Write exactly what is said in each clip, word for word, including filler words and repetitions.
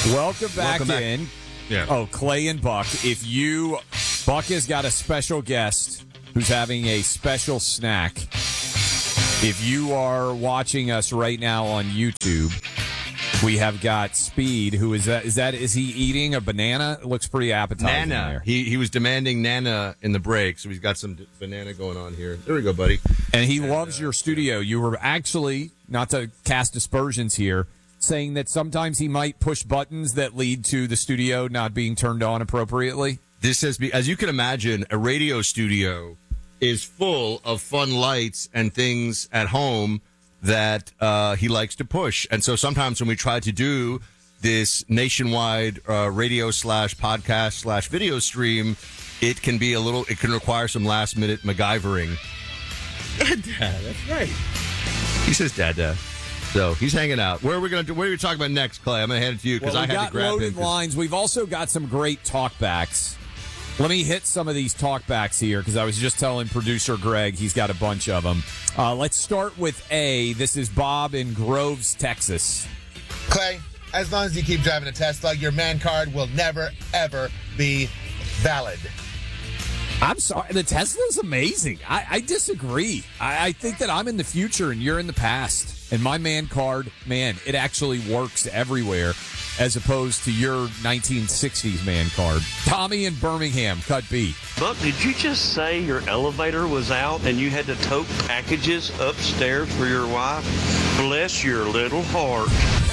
Welcome back Welcome back. in. Yeah. Oh, Clay and Buck. If you, Buck has got a special guest who's having a special snack. If you are watching us right now on YouTube, we have got Speed. Who is that? Is that is he eating a banana? It looks pretty appetizing. Nana. There. He he was demanding Nana in the break, so he's got some d- banana going on here. There we go, buddy. And he loves your studio. You were actually, not to cast aspersions here, saying that sometimes he might push buttons that lead to the studio not being turned on appropriately. This has been, as you can imagine, a radio studio is full of fun lights and things at home that uh, he likes to push. And so sometimes when we try to do this nationwide uh, radio slash podcast slash video stream, it can be a little, it can require some last minute MacGyvering. Dad, that's right. He says dad, dad. So he's hanging out. Where are we going to do? What are we talking about next, Clay? I'm going to hand it to you because well, I we had got to grab loaded him. lines. We've also got some great talkbacks. Let me hit some of these talkbacks here because I was just telling producer Greg he's got a bunch of them. Uh, let's start with A. This is Bob in Groves, Texas. Clay, as long as you keep driving a Tesla, your man card will never, ever be valid. I'm sorry. The Tesla's amazing. I, I disagree. I, I think that I'm in the future and you're in the past. And my man card, man, it actually works everywhere as opposed to your nineteen sixties man card. Tommy in Birmingham, cut B. Buck, did you just say your elevator was out and you had to tote packages upstairs for your wife? Bless your little heart.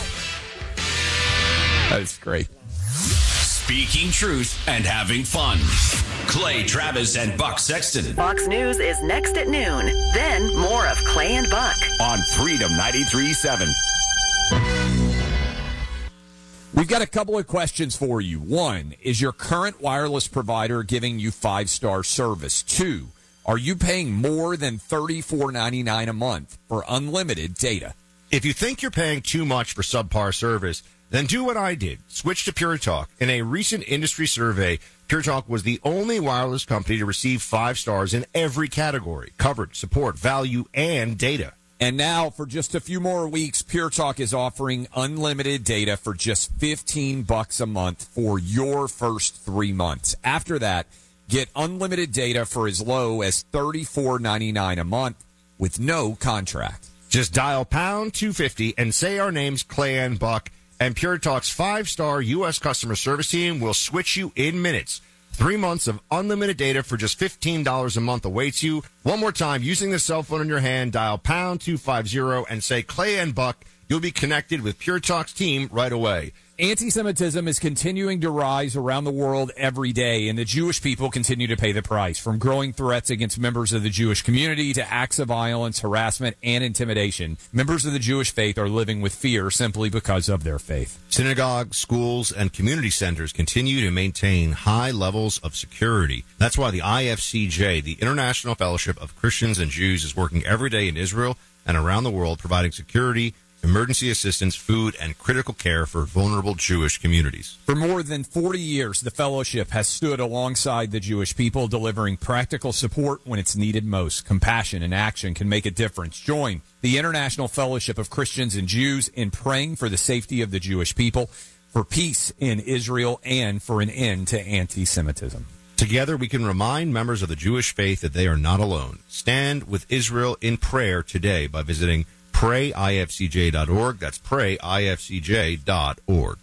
That's great. Speaking truth and having fun. Clay Travis and Buck Sexton Fox News is next at noon. Then more of Clay and Buck on Freedom ninety-three point seven. We've got a couple of questions for you. One, is your current wireless provider giving you five-star service? Two, are you paying more than thirty-four ninety-nine a month for unlimited data? If you think you're paying too much for subpar service, then do what I did. Switch to Pure Talk. In a recent industry survey, Pure Talk was the only wireless company to receive five stars in every category: coverage, support, value, and data. And now, for just a few more weeks, Pure Talk is offering unlimited data for just fifteen bucks a month for your first three months. After that, get unlimited data for as low as thirty-four ninety-nine a month with no contract. Just dial pound two fifty and say our names, Clay and Buck, and Pure Talk's five-star U S customer service team will switch you in minutes. Three months of unlimited data for just fifteen dollars a month awaits you. One more time, using the cell phone in your hand, dial pound two fifty and say Clay and Buck. You'll be connected with Pure Talk's team right away. Anti-Semitism is continuing to rise around the world every day, and the Jewish people continue to pay the price, from growing threats against members of the Jewish community to acts of violence, harassment, and intimidation. Members of the Jewish faith are living with fear simply because of their faith. Synagogues, schools, and community centers continue to maintain high levels of security. That's why the I F C J, the International Fellowship of Christians and Jews, is working every day in Israel and around the world providing security, emergency assistance, food, and critical care for vulnerable Jewish communities. For more than forty years, the fellowship has stood alongside the Jewish people, delivering practical support when it's needed most. Compassion and action can make a difference. Join the International Fellowship of Christians and Jews in praying for the safety of the Jewish people, for peace in Israel, and for an end to anti-Semitism. Together, we can remind members of the Jewish faith that they are not alone. Stand with Israel in prayer today by visiting pray I F C J dot org. That's pray I F C J dot org.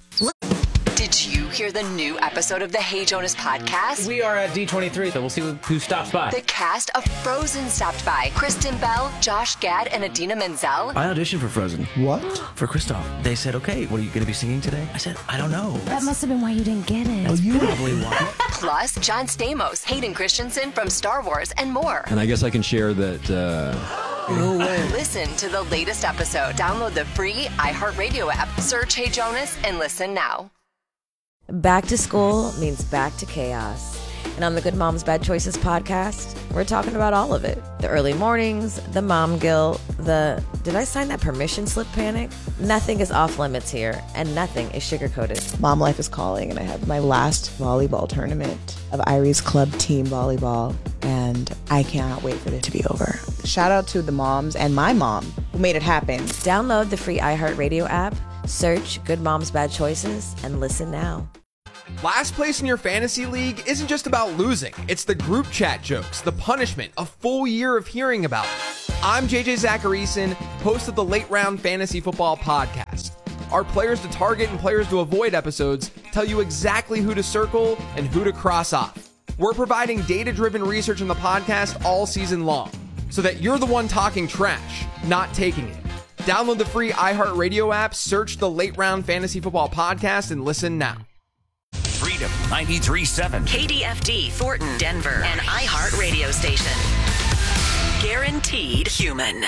Did you hear the new episode of the Hey Jonas podcast? We are at D twenty-three, so we'll see who stops by. The cast of Frozen stopped by. Kristen Bell, Josh Gad, and Adina Menzel. I auditioned for Frozen. What? For Kristoff. They said, okay, what are you going to be singing today? I said, I don't know. That must have been why you didn't get it. That's oh, probably why. Plus, John Stamos, Hayden Christensen from Star Wars, and more. And I guess I can share that... Uh... No way. Listen to the latest episode. Download the free iHeartRadio app. Search Hey Jonas and listen now. Back to school means back to chaos. And on the Good Moms Bad Choices podcast, we're talking about all of it. The early mornings, the mom guilt, the did I sign that permission slip panic? Nothing is off limits here, and nothing is sugar-coated. Mom life is calling, and I have my last volleyball tournament of Irie's Club Team Volleyball, and I cannot wait for it to be over. Shout out to the moms and my mom who made it happen. Download the free iHeartRadio app, Search Good Moms Bad Choices and listen now. Last place in your fantasy league isn't just about losing. It's the group chat jokes, the punishment, a full year of hearing about it. I'm J J Zacharyson, host of the Late Round Fantasy Football Podcast. Our players to target and players to avoid episodes tell you exactly who to circle and who to cross off. We're providing data-driven research in the podcast all season long, so that you're the one talking trash, not taking it. Download the free iHeartRadio app, search the Late Round Fantasy Football Podcast, and listen now. Freedom ninety-three point seven. K D F D, Thornton, Denver, an iHeart radio station. Guaranteed human.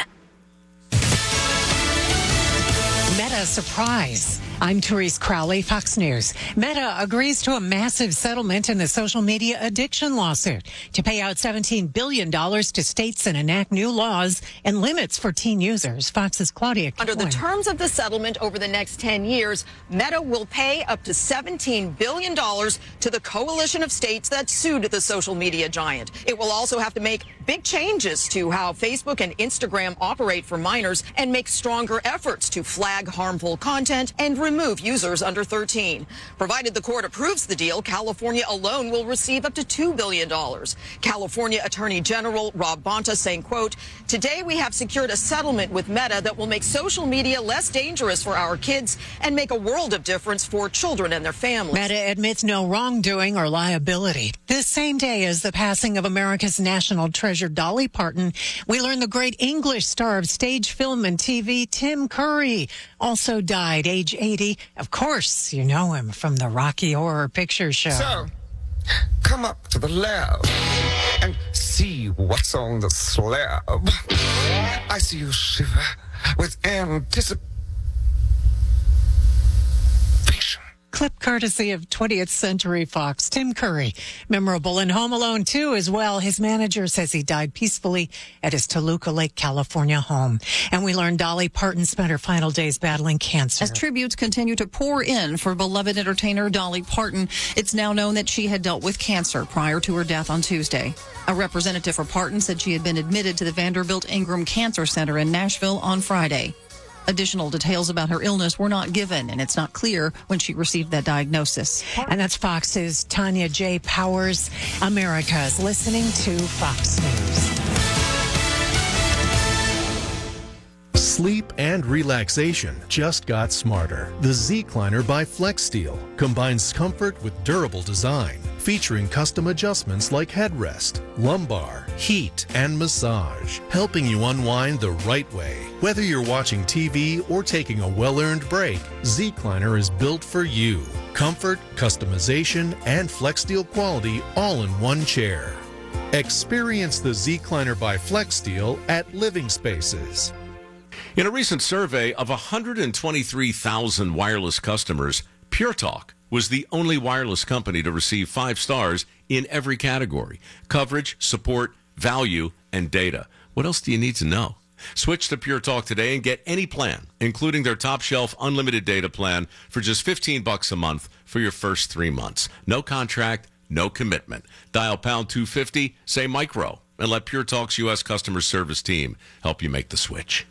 Meta surprise. I'm Therese Crowley, Fox News. Meta agrees to a massive settlement in the social media addiction lawsuit to pay out seventeen billion dollars to states and enact new laws and limits for teen users. Fox's Claudia Under the terms of the settlement over the next ten years, Meta will pay up to seventeen billion dollars to the coalition of states that sued the social media giant. It will also have to make big changes to how Facebook and Instagram operate for minors and make stronger efforts to flag harmful content and remove users under thirteen. Provided the court approves the deal, California alone will receive up to two billion dollars. California Attorney General Rob Bonta saying, quote, "Today we have secured a settlement with Meta that will make social media less dangerous for our kids and make a world of difference for children and their families." Meta admits no wrongdoing or liability. This same day as the passing of America's national treasure Dolly Parton, we learn the great English star of stage, film, and T V, Tim Curry, also died, age eighty. Of course, you know him from the Rocky Horror Picture Show. So, come up to the lab and see what's on the slab. I see you shiver with anticipation. Clip courtesy of twentieth Century Fox. Tim Curry, memorable in Home Alone two as well. His manager says he died peacefully at his Toluca Lake, California home. And we learned Dolly Parton spent her final days battling cancer. As tributes continue to pour in for beloved entertainer Dolly Parton, it's now known that she had dealt with cancer prior to her death on Tuesday. A representative for Parton said she had been admitted to the Vanderbilt Ingram Cancer Center in Nashville on Friday. Additional details about her illness were not given, and it's not clear when she received that diagnosis. And that's Fox's Tanya J. Powers. America's listening to Fox News. Sleep and relaxation just got smarter. The Zecliner by FlexSteel combines comfort with durable design, featuring custom adjustments like headrest, lumbar, heat, and massage, helping you unwind the right way. Whether you're watching T V or taking a well-earned break, Zecliner is built for you. Comfort, customization, and FlexSteel quality all in one chair. Experience the Zecliner by FlexSteel at Living Spaces. In a recent survey of one hundred twenty-three thousand wireless customers, Pure Talk was the only wireless company to receive five stars in every category: coverage, support, value, and data. What else do you need to know? Switch to Pure Talk today and get any plan, including their top shelf unlimited data plan for just fifteen bucks a month for your first three months. No contract, no commitment. Dial pound two fifty, say micro, and let Pure Talk's U S customer service team help you make the switch.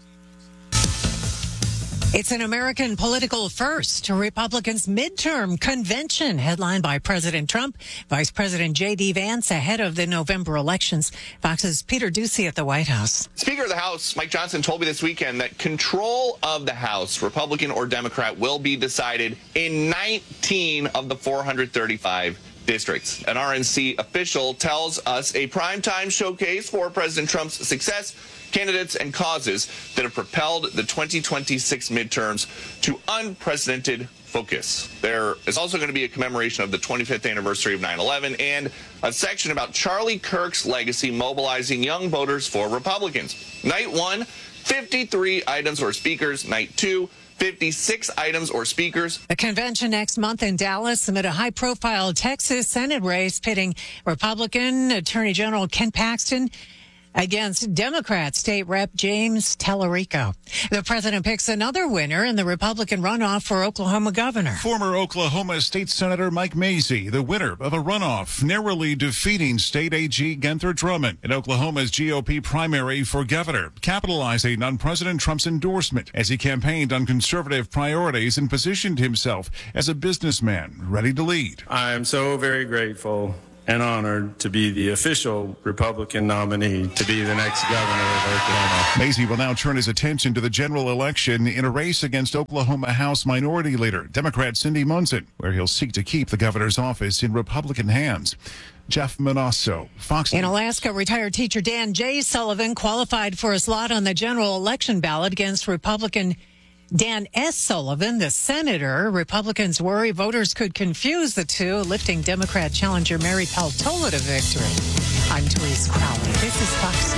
It's an American political first. Republicans' midterm convention headlined by President Trump, Vice President J D. Vance ahead of the November elections. Fox's Peter Ducey at the White House. Speaker of the House, Mike Johnson, told me this weekend that control of the House, Republican or Democrat, will be decided in nineteen of the four hundred thirty-five districts. An R N C official tells us a primetime showcase for President Trump's success, candidates, and causes that have propelled the twenty twenty-six midterms to unprecedented focus. There is also going to be a commemoration of the twenty-fifth anniversary of nine eleven and a section about Charlie Kirk's legacy mobilizing young voters for Republicans. Night one, fifty-three items or speakers. Night two, fifty-six items or speakers. The convention next month in Dallas amid a high-profile Texas Senate race pitting Republican Attorney General Ken Paxton against Democrat State Rep James Tellerico. The president picks another winner in the Republican runoff for Oklahoma governor. Former Oklahoma State Senator Mike Mazzei, the winner of a runoff, narrowly defeating State A G Gunther Drummond in Oklahoma's G O P primary for governor, capitalizing on President Trump's endorsement as he campaigned on conservative priorities and positioned himself as a businessman ready to lead. I am so very grateful and honored to be the official Republican nominee to be the next governor of Oklahoma. Mazzei will now turn his attention to the general election in a race against Oklahoma House Minority Leader, Democrat Cindy Munson, where he'll seek to keep the governor's office in Republican hands. Jeff Manasso, Fox In News. Alaska, retired teacher Dan J. Sullivan qualified for a slot on the general election ballot against Republican Dan S. Sullivan, the senator. Republicans worry voters could confuse the two, lifting Democrat challenger Mary Peltola to victory. I'm Therese Crowley. This is Fox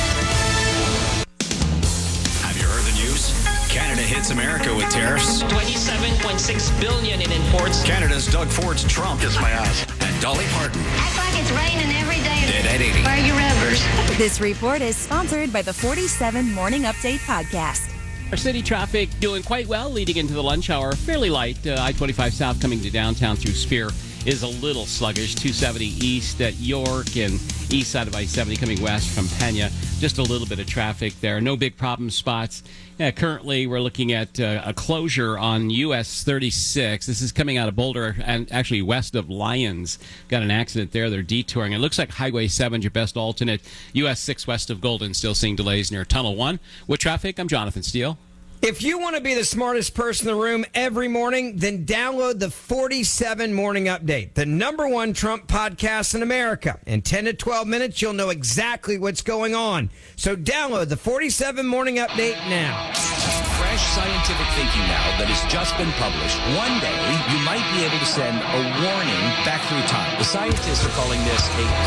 News. Have you heard the news? Canada hits America with tariffs. twenty-seven point six billion dollars in imports. Canada's Doug Ford's Trump. Kiss my ass. And Dolly Parton. Act like it's raining every day. Dead at eighty. Wear your rubbers. This report is sponsored by the forty-seven Morning Update podcast. Our city traffic doing quite well leading into the lunch hour. Fairly light. Uh, I twenty-five south coming to downtown through Spear is a little sluggish. two seventy east at York and east side of I seventy coming west from Pena. Just a little bit of traffic there. No big problem spots. Yeah, currently, we're looking at uh, a closure on U S thirty-six. This is coming out of Boulder and actually west of Lyons. Got an accident there. They're detouring. It looks like Highway seven, your best alternate. U S six west of Golden, still seeing delays near Tunnel one. With traffic, I'm Jonathan Steele. If you want to be the smartest person in the room every morning, then download the forty-seven Morning Update, the number one Trump podcast in America. In ten to twelve minutes, you'll know exactly what's going on. So download the forty-seven Morning Update now. Fresh scientific thinking now that has just been published. One day, you might be able to send a warning back through time. The scientists are calling this a